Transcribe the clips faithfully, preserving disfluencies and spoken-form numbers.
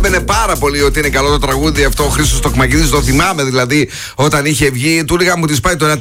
έμπαινε πάρα πολύ ότι είναι καλό το τραγούδι αυτό. Ο Χρήστος Τοκμακίδης, το θυμάμαι δηλαδή όταν είχε βγει. Του έλεγα μου τη πάει το ένα.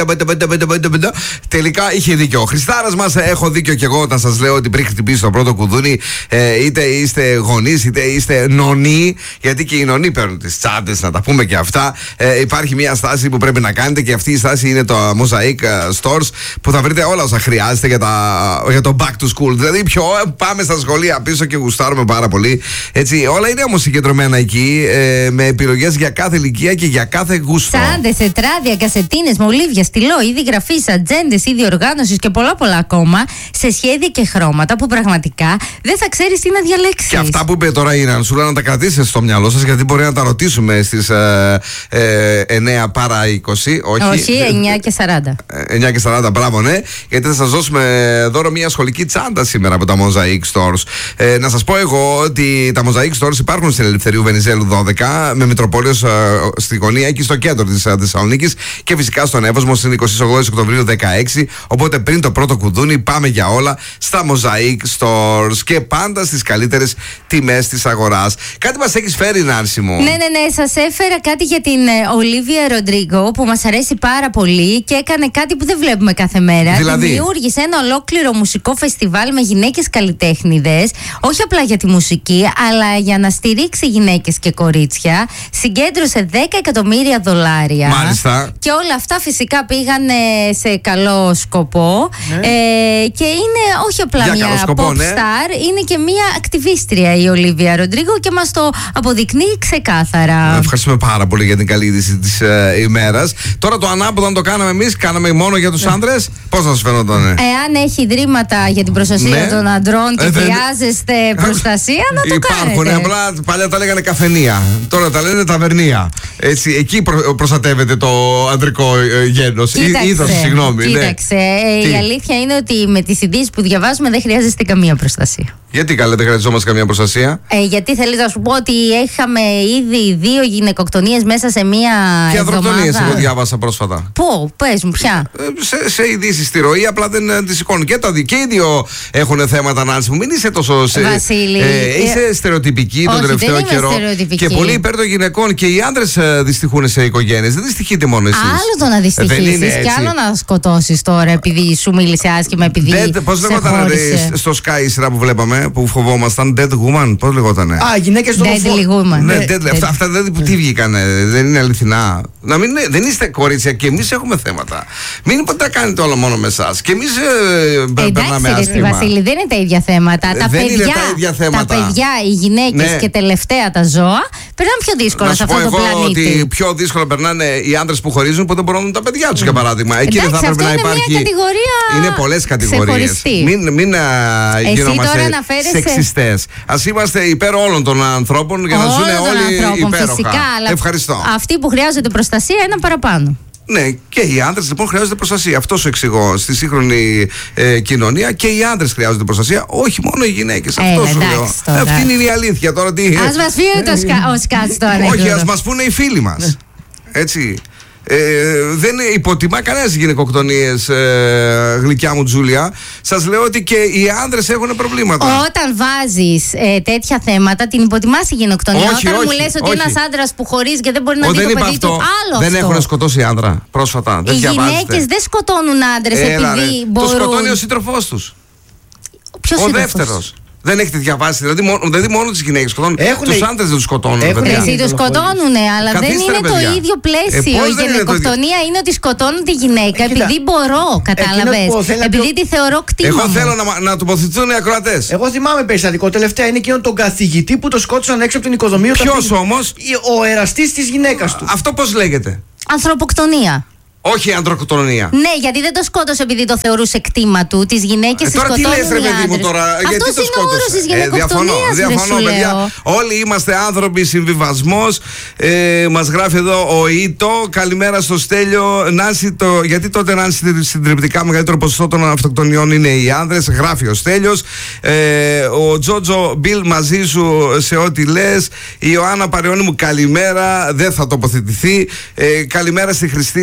Τελικά είχε δίκιο. Ο Χριστάρας μας, έχω δίκιο κι εγώ όταν σας λέω ότι πριν χτυπήσει το πρώτο κουδούνι, ε, είτε είστε γονείς είτε είστε νονοί, γιατί και οι νονοί παίρνουν τις τσάντες, να τα πούμε και αυτά. Ε, υπάρχει μια στάση που πρέπει να κάνετε και αυτή η στάση είναι το Mosaic Stores, που θα βρείτε όλα όσα χρειάζεται για, τα, για το back to school. Δηλαδή, πιο πάμε στα σχολεία πίσω και γουστάρουμε πάρα πολύ. Έτσι, όλα είναι όμως συγκεντρωμένα εκεί, ε, με επιλογές για κάθε ηλικία και για κάθε γούστο. Τσάντες, τετράδια, κασετίνες, μολύβια, στυλό, είδη γραφής, ατζέντες, είδη οργάνωσης και πολλά πολλά ακόμα, σε σχέδια και χρώματα που πραγματικά δεν θα ξέρεις τι να διαλέξεις. Και αυτά που είπε τώρα η Νανσούλα να τα κρατήσετε στο μυαλό σας, γιατί μπορεί να τα ρωτήσουμε στις ε, ε, εννιά παρά είκοσι. Όχι, όχι εννιά και σαράντα. εννιά και σαράντα, μπράβο, ναι. Γιατί θα σας δώσουμε δώρο μια σχολική τσάντα σήμερα από τα Mosaic Stores. Ε, να σας πω εγώ ότι τα Mosaic Stores υπάρχουν στην Ελευθερίου Βενιζέλου δώδεκα, με Μητροπόλεως ε, στη γωνία, εκεί στο κέντρο της ε, Θεσσαλονίκης, και φυσικά στον Εύωσμο στην εικοστή ογδόη Οκτωβρίου δεκαέξι. Οπότε πριν το πρώτο κουδούνι, πάμε για όλα στα Mosaic Stores και πάντα στις καλύτερες τιμές της αγοράς. Κάτι μας έχεις φέρει, Νάνση μου? Ναι, ναι, ναι. Σας έφερα κάτι για την Ολίβια Ροντρίγκο που μας αρέσει πάρα πολύ και έκανε κάτι που δεν βλέπουμε κάθε μέρα. Δηλαδή, δημιούργησε ένα ολόκληρο μουσικό φεστιβάλ με γυναίκες καλλιτέχνηδες, όχι απλά για τη μουσική, αλλά για να στηρίξει γυναίκες και κορίτσια. Συγκέντρωσε δέκα εκατομμύρια δολάρια. Μάλιστα. Και όλα αυτά φυσικά πήγαν σε καλό σκοπό. Ναι. Ε, και είναι όχι απλά για μια σκοπό, pop ναι. star, είναι και μια ακτιβίστρια η Ολίβια Ροντρίγκο και μας το αποδεικνύει ξεκάθαρα. Ευχαριστούμε πάρα πολύ για την καλή είδηση της ε, ημέρας. Τώρα το ανάποδο, αν το κάναμε εμείς, κάναμε μόνο για τους άντρες, πώς θα σας φαίνονταν? Εάν έχει ιδρύματα για την προστασία ναι. των αντρών και ε, χρειάζεστε προστασία, να το υπάρχουν, κάνετε. Απλά παλιά τα λέγανε καφενεία, τώρα τα λένε ταβερνία. Έτσι, εκεί προ, προστατεύεται το ανδρικό ε, γένος. Είδος, συγγνώμη. Κοίταξε, ναι. η αλήθεια είναι ότι με τις ειδήσεις που διαβάζουμε δεν χρειάζεστε καμία προστασία. Γιατί καλά δεν χρειαζόμαστε καμία προστασία? Ε, γιατί θέλεις να σου πω ότι είχαμε ήδη δύο γυναικοκτονίες μέσα σε μία και εβδομάδα. Και ανθρωπτονίες εγώ διάβασα πρόσφατα. Πού, πες μου, ποια? Ε, σε, σε ειδήσεις στη ροή, απλά δεν ε, τις σηκώνουν. Και τα και οι δύο έχουν θέματα, Νάνση μου. Μην είσαι τόσο. Σε, Βασίλη. Ε, είσαι στερεοτυπική τον τελευταίο δεν καιρό. Και πολύ υπέρ των γυναικών. Και οι άντρες ε, δυστυχούν σε οικογένειες. Δεν δυστυχείτε μόνο εσείς. Άλλο το να δυστυχήσεις και άλλο να σκοτώσεις τώρα επειδή σου μίλησε άσχημα, επειδή. Πώς λέγονταν στο Sky η σειρά που βλέπαμε, που φοβόμασταν, Dead Woman, πώς λεγότανε? Α, γυναίκες στο Deadly Woman. Ναι, ναι, deadly. Αυτά, αυτά δεν, τι βγήκανε, δεν είναι αληθινά? Να μην, δεν είστε κορίτσια και εμείς έχουμε θέματα. Μην τα κάνετε όλα μόνο με εσάς. Και εμείς ε, περνάμε άσχημα. Εντάξει, Βασίλη, δεν είναι τα ίδια θέματα. Ε, τα, δεν παιδιά, είναι τα ίδια θέματα. Τα παιδιά, οι γυναίκες ναι. και τελευταία τα ζώα περνάνε πιο δύσκολα σε αυτό το πλανήτη. Να σου πω εγώ ότι πιο δύσκολα περνάνε οι άντρες που χωρίζουν που δεν μπορούν τα παιδιά τους, για παράδειγμα. Εκεί δεν θα έπρεπε να υπάρχει. Είναι πολλές κατηγορίες. Μην, μην γινόμαστε σεξιστές. Ας είμαστε υπέρ όλων των ανθρώπων για να ζουν όλοι υπέροχα. Φυσικά, αλλά ευχαριστώ. Αυτοί που χρειάζονται προστασία είναι παραπάνω. Ναι, και οι άντρες λοιπόν χρειάζονται προστασία. Αυτό σου εξηγώ. Στη σύγχρονη ε, κοινωνία και οι άντρες χρειάζονται προστασία, όχι μόνο οι γυναίκες. Ε, Αυτό σου εντάξει, λέω. τώρα. Αυτή είναι η αλήθεια. Τώρα τι. Ας μας φύγει το σκα... ο Σκάτς τώρα. Όχι, ας μας πούνε οι φίλοι μας. Έτσι. Ε, δεν υποτιμά κανένας γυναικοκτονίες, ε, γλυκιά μου Τζούλια. Σας λέω ότι και οι άντρες έχουν προβλήματα. Όταν βάζεις ε, τέτοια θέματα, την υποτιμάς η γυναικοκτονία. Όχι, Όταν όχι, μου λες ότι όχι. ένας άντρας που χωρίζει και δεν μπορεί να Ο, δει δεν το παιδί αυτό. του, άλλο δεν αυτό. έχουν σκοτώσει άντρα πρόσφατα. Δεν οι διαβάζετε. γυναίκες δεν σκοτώνουν άντρες Έλα, επειδή ρε. μπορούν. Το σκοτώνει ο σύντροφός τους. Ποιος ο σύντροφος? δεύτερος. Δεν έχετε διαβάσει, δηλαδή μόνο, δηλαδή μόνο τις γυναίκες σκοτώνουν. Έχουνε... Τους άντρες δεν τους σκοτώνουν. Εσύ τους σκοτώνουν, αλλά Καθίστε, δεν είναι παιδιά. το ίδιο πλαίσιο. Ε, η γυναικοκτονία είναι, είναι ότι σκοτώνουν τη γυναίκα ε, επειδή μπορώ, κατάλαβες. Επειδή πιο... τη θεωρώ κτήμα. Εγώ μου. θέλω να, να τοποθετηθούν οι ακροατές. Εγώ θυμάμαι περιστατικό τελευταία, είναι εκείνον τον καθηγητή που το σκότωσαν έξω από την οικοδομή. Ποιος όμως? Ο εραστής της γυναίκας του. Αυτό πώς λέγεται? Ανθρωποκτονία. Όχι ανδροκτονία. Ναι, γιατί δεν το σκότωσε επειδή το θεωρούσε κτήμα του. Τις γυναίκες τις σκοτώνουν. Τώρα τι λες, ρε παιδί μου, τώρα? Αυτός γιατί το είναι ο όρος της γυναικοκτονίας, ε, διαφωνώ, διαφωνώ, παιδιά. Όλοι είμαστε άνθρωποι, συμβιβασμός. Ε, μας γράφει εδώ ο Ήτο. Καλημέρα στο Στέλιο. Νάνση, το, γιατί τότε, Νάνση, συντριπτικά μεγαλύτερο ποσοστό των αυτοκτονιών είναι οι άνδρες? Γράφει ο Στέλιος. Ε, ο Τζότζο Μπιλ, μαζί σου σε ό,τι λες. Η Ιωάννα Παρεώνη μου, καλημέρα. Δεν θα τοποθετηθεί. Ε, καλημέρα στη Χριστίνα.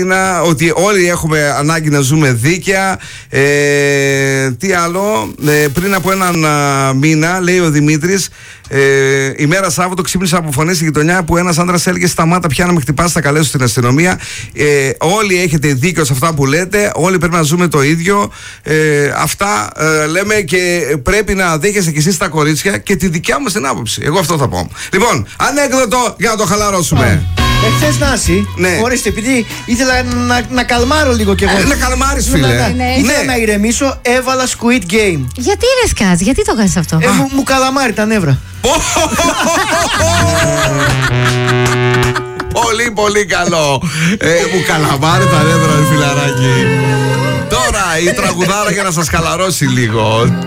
ότι όλοι έχουμε ανάγκη να ζούμε δίκαια. Ε, τι άλλο, ε, πριν από έναν α, μήνα, λέει ο Δημήτρης, ε, ημέρα Σάββατο ξύπνησα από φωνές στη γειτονιά που ένας άντρας έλεγε σταμάτα πια να με χτυπάς, θα καλέσω στην αστυνομία. Ε, όλοι έχετε δίκιο σε αυτά που λέτε, όλοι πρέπει να ζούμε το ίδιο. Ε, αυτά ε, λέμε και πρέπει να δέχεστε κι εσείς τα κορίτσια και τη δικιά μας την άποψη. Εγώ αυτό θα πω. Λοιπόν, ανέκδοτο για να το χαλαρώσουμε. Εχθές Νάση, ναι. ορίστε, επειδή ήθελα να, να καλμάρω λίγο κι εγώ. Ε, να καλμάρεις, φίλε. Να, να, ναι. ήθελα Ναι. να ηρεμήσω, έβαλα Squid Game. Γιατί ρε Σκάτς, γιατί το κάνεις αυτό? Ε, μου, μου καλαμάρει τα νεύρα. Πολύ πολύ καλό. ε, Μου καλαμάρει τα νεύρα, φιλαράκι. Τώρα η τραγουδάρα για να σας χαλαρώσει λίγο.